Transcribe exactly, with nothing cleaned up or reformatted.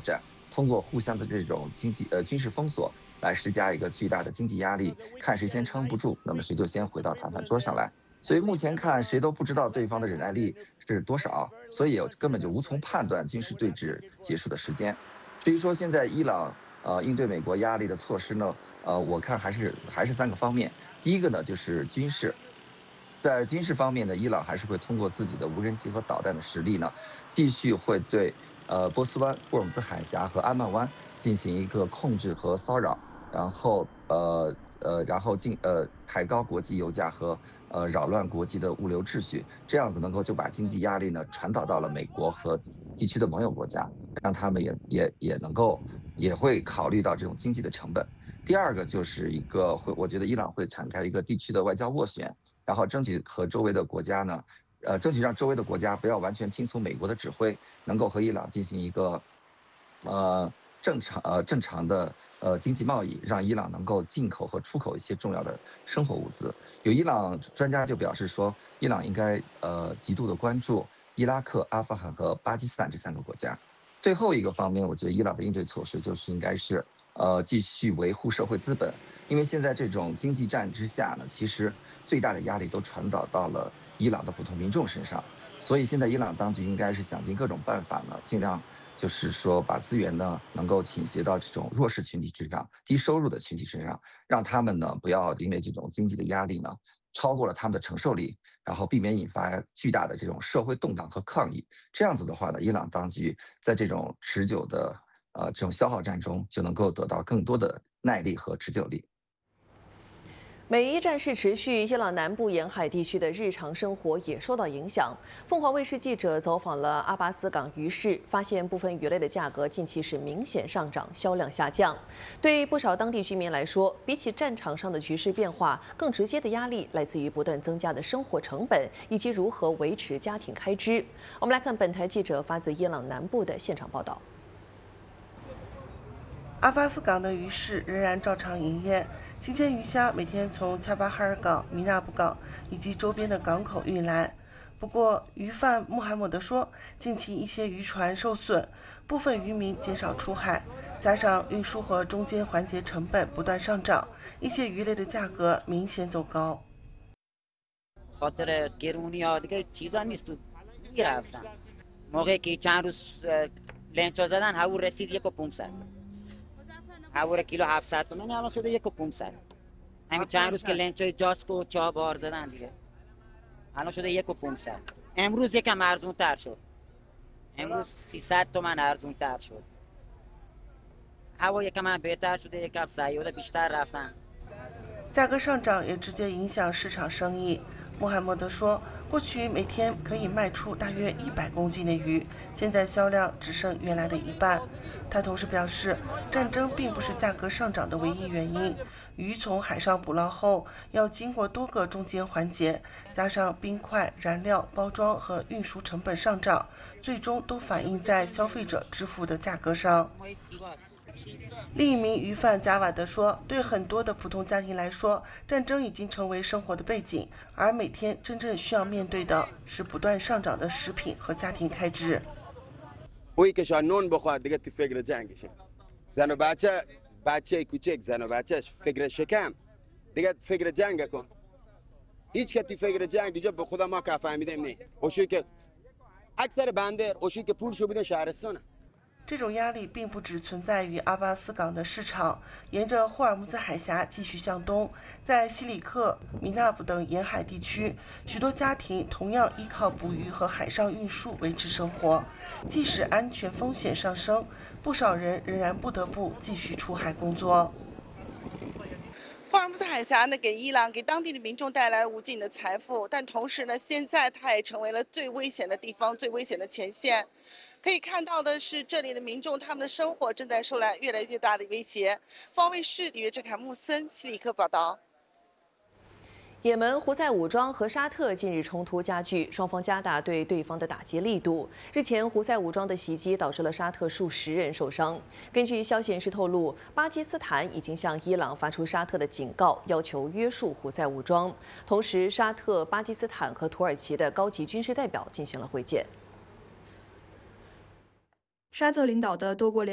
战，通过互相的这种经济呃军事封锁来施加一个巨大的经济压力，看谁先撑不住，那么谁就先回到谈判桌上来。所以目前看，谁都不知道对方的忍耐力是多少，所以也根本就无从判断军事对峙结束的时间。至于说现在伊朗呃应对美国压力的措施呢，呃，我看还是还是三个方面。第一个呢就是军事，在军事方面呢，伊朗还是会通过自己的无人机和导弹的实力呢，继续会对呃波斯湾、霍尔木兹海峡和安曼湾进行一个控制和骚扰，然后呃呃，然后进呃抬高国际油价和呃扰乱国际的物流秩序，这样子能够就把经济压力呢传导到了美国和地区的盟友国家，让他们也也也能够也会考虑到这种经济的成本。第二个就是一个会，我觉得伊朗会展开一个地区的外交斡旋，然后争取和周围的国家呢，呃，争取让周围的国家不要完全听从美国的指挥，能够和伊朗进行一个，呃，正常呃正常的呃经济贸易，让伊朗能够进口和出口一些重要的生活物资。有伊朗专家就表示说，伊朗应该呃极度的关注伊拉克、阿富汗和巴基斯坦这三个国家。最后一个方面，我觉得伊朗的应对措施就是应该是呃继续维护社会资本，因为现在这种经济战之下呢，其实最大的压力都传导到了伊朗的普通民众身上，所以现在伊朗当局应该是想尽各种办法呢，尽量就是说把资源呢能够倾斜到这种弱势群体身上、低收入的群体身上，让他们呢不要因为这种经济的压力呢超过了他们的承受力，然后避免引发巨大的这种社会动荡和抗议。这样子的话呢，伊朗当局在这种持久的呃这种消耗战中，就能够得到更多的耐力和持久力。 美伊战事持续，伊朗南部沿海地区的日常生活也受到影响。凤凰卫视记者走访了阿巴斯港鱼市，发现部分鱼类的价格近期是明显上涨，销量下降。对不少当地居民来说，比起战场上的局势变化，更直接的压力来自于不断增加的生活成本以及如何维持家庭开支。我们来看本台记者发自伊朗南部的现场报道。 阿巴斯港的鱼市仍然照常营业，新鲜鱼虾每天从恰巴哈尔港、米纳布港以及周边的港口运来。不过，鱼贩穆罕默德说，近期一些渔船受损，部分渔民减少出海，加上运输和中间环节成本不断上涨，一些鱼类的价格明显走高。 خاطر گرونی ها دیگه چیزا نیست تو میرفتن موقعی که چند روز لنچا زدن هوا رسید یک و پونصد هوا کیلو هفتصد تومن الان شده یک و پونصد همین چند روز که لنچای جاسکو و چهار زدن دیگه الان شده یک و پونصد امروز یکم ارزون تر شد امروز سیصد تومن ارزون تر شد هوا یکم هم بهتر شده یکم سیاده بیشتر رفتن 价格上涨也直接影响市场生意。穆罕默德说，过去每天可以卖出大约一百公斤的鱼，现在销量只剩原来的一半。他同时表示，战争并不是价格上涨的唯一原因。鱼从海上捕捞后，要经过多个中间环节，加上冰块、燃料、包装和运输成本上涨，最终都反映在消费者支付的价格上。另一名鱼贩贾瓦德说，对很多的普通家庭来说，战争已经成为生活的背景，而每天真正需要面对的是不断上涨的食品和家庭开支。 اویی که شاید نون بخواد دیگه تو فکر جنگشه زن و بچه بچه کوچک زن و بچهش فکر شکم دیگه فکر جنگ کن هیچ که تو فکر جنگ دیگه به خدا ما که فهمیدیم نه اوشی که اکثر بنده اوشی که پولشو بده شهرستانه 这种压力并不只存在于阿巴斯港的市场，沿着霍尔木兹海峡继续向东，在西里克、米纳布等沿海地区，许多家庭同样依靠捕鱼和海上运输维持生活。即使安全风险上升，不少人仍然不得不继续出海工作。霍尔木兹海峡呢，给伊朗、给当地的民众带来无尽的财富，但同时呢，现在它也成为了最危险的地方、最危险的前线。可以看到的是，这里的民众他们的生活正在受到越来越大的威胁。方卫视里约郑凯穆森西里克报道。 也门胡塞武装和沙特近日冲突加剧，双方加大对对方的打击力度。日前，胡塞武装的袭击导致了沙特数十人受伤。根据消息人士透露，巴基斯坦已经向伊朗发出沙特的警告，要求约束胡塞武装。同时，沙特、巴基斯坦和土耳其的高级军事代表进行了会见。 沙特领导的多国联